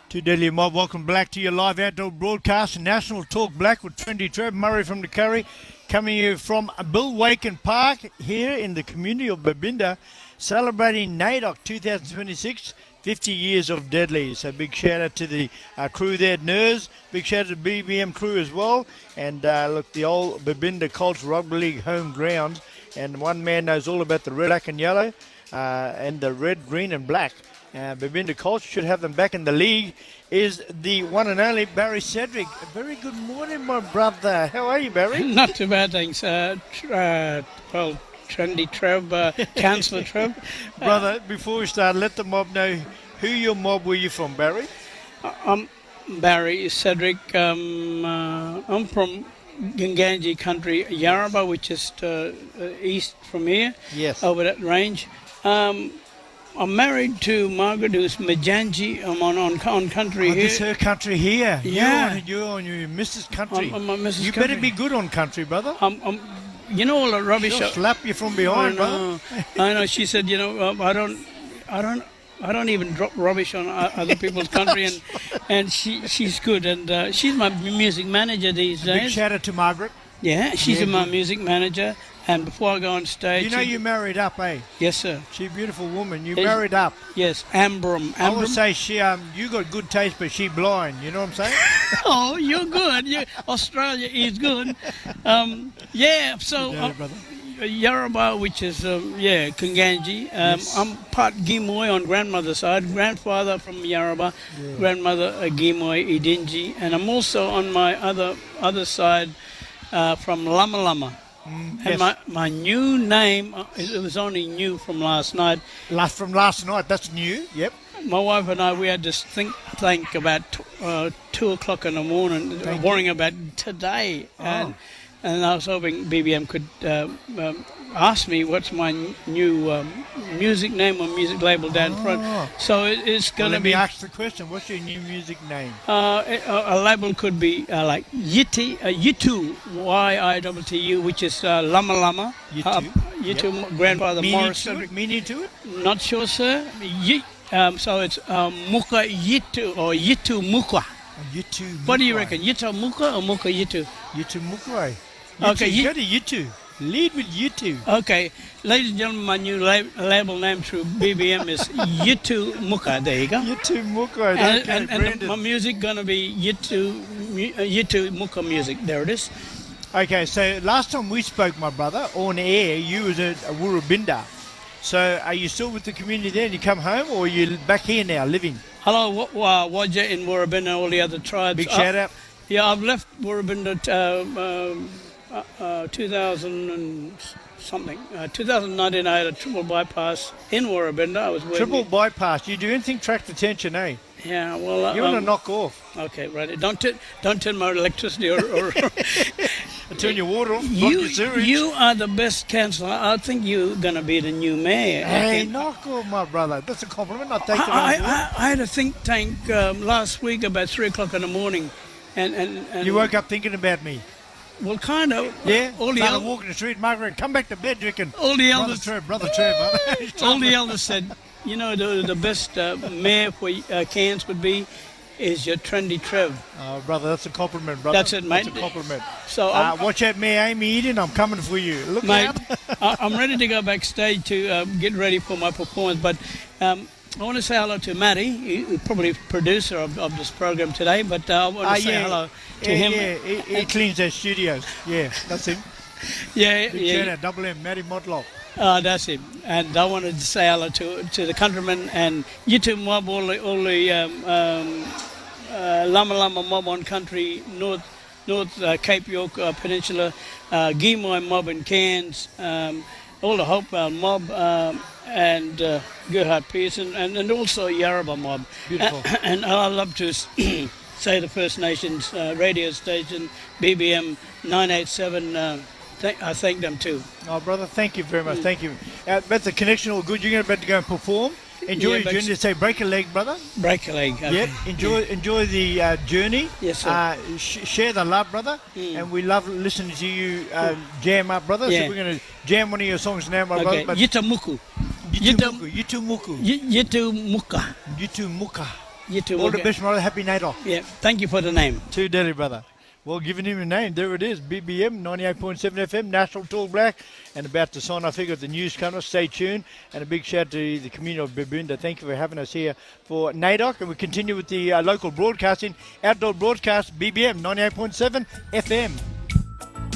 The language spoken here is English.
To Delhi Mob, welcome back to your live outdoor broadcast, National Talk Black with Trendy Trev Murray from the Curry, coming here from Bill Waken Park here in the community of Babinda, celebrating NAIDOC 2026, 50 years of Deadly. So big shout out to the crew there at NERS, big shout out to the BBM crew as well, and look, the old Babinda Colts Rugby League home grounds, and one man knows all about the red, black and yellow, and the red, green and black. Babinda Colts should have them back in the league, is the one and only Barry Cedric. A very good morning, my brother. How are you, Barry? Not too bad, thanks. Well, Trendy Trev, Councillor Trev. Brother, before we start, let the mob know who your mob were you from, Barry? I'm Barry Cedric. I'm from Ganganji country, Yarrabah, which is east from here. Yes. Over that range. I'm married to Margaret, who's Majanji. I'm on country here. This is her country here. Yeah. You're on your Mrs. Country. I'm on Mrs. You Country. better be good on country, brother. You know all the rubbish. She'll slap you from behind, brother. I know. She said, I don't even drop rubbish on other people's country, and she's good, and she's my music manager these days. Big shout out to Margaret. Yeah, she's my music manager. And before I go on stage... You know you married up, eh? Yes, sir. She's a beautiful woman. You married up. Yes, Ambram. I would say you got good taste, but she blind. You know what I'm saying? Oh, you're good. Australia is good. Yeah, so... Yarrabah, which is, Kanganji. Yes. I'm part Gimoy on grandmother's side. Grandfather from Yarrabah. Yeah. Grandmother Gimoy, Idinji. And I'm also on my other side from Lama Lama. And yes. my new name, it was only new from last night. From last night, that's new, yep. My wife and I, we had this think tank about 2 o'clock in the morning, worrying about today. Oh. And I was hoping BBM could ask me what's my new music name or music label down front. So it's going to be... Let me ask the question. What's your new music name? A label could be like Yitu, YITTU, which is Lama Lama. Yitu, Grandfather Morris. Meaning to it? Not sure, sir. So it's Muka Yitu or Yitu Muka. Yitu Muka. What do you reckon? Yitu Muka or Muka Yitu? Yitu Muka. Okay, go to Yitu. Lead with Yitu. Okay, ladies and gentlemen, my new label name through BBM is Yitu Muka. There you go. Yitu Muka. And my music gonna be Yitu Muka music. There it is. Okay, so last time we spoke, my brother, on air, you was at Woorabinda. So are you still with the community there and you come home, or are you back here now living? Hello, Wajah in Woorabinda, all the other tribes. Big shout out. Yeah, I've left Woorabinda 2000 and something. 2019 I had a triple bypass in Woorabinda. I was working. Triple bypass. You do anything track attention, eh? Yeah, well... you want to knock off. Okay, right. Don't turn my electricity or turn your water off. Your sewage. You are the best councillor. I think you're going to be the new mayor. Hey, knock off, my brother. That's a compliment. I take it I had a think tank last week about 3 o'clock in the morning. And you woke up thinking about me? Well, kind of. Yeah? Started walking the street, Margaret, come back to bed, you can... All the elders... Brother Trev. All the elders said, the best mayor for Cairns would be is your Trendy Trev. Oh, brother, that's a compliment, brother. That's it, mate. That's a compliment. So watch out, Mayor Amy Eden. I'm coming for you. Look mate, out. I'm ready to go backstage to get ready for my performance, but... I want to say hello to Matty, who's probably producer of this program today, but I want to say hello to him. Yeah, he cleans their studios. Yeah, that's him. Yeah. Shout out, Double M, Matty Modlock. That's him. And I wanted to say hello to the countrymen and Yitu mob, all the Lama Lama mob on country, North Cape York Peninsula, Gimoy mob in Cairns, all the Hopewell mob, and Gerhard Pearson, and also Yarrabah mob. Beautiful. And I love to say the First Nations radio station, BBM 987, I thank them too. Oh, brother, thank you very much. Thank you. That's the connection all good. You're about to go and perform. Enjoy your journey. Say, break a leg, brother. Break a leg. Okay. Yep. Enjoy the journey. Yes, sir. Share the love, brother. And we love listening to you jam up, brother. Yeah. So we're going to jam one of your songs now, my brother. Yitamuku. Yitu Muka. Yitu Muka. Yitu Muka. You too. All the best, brother. Happy NAIDOC. Yeah, thank you for the name. Too deadly, brother. Well, giving him a name, there it is, BBM 98.7 FM, National Talk Black, and about to sign off here at the news coming. Stay tuned, and a big shout to the community of Babunda. Thank you for having us here for NAIDOC, and we continue with the local broadcasting, outdoor broadcast, BBM 98.7 FM.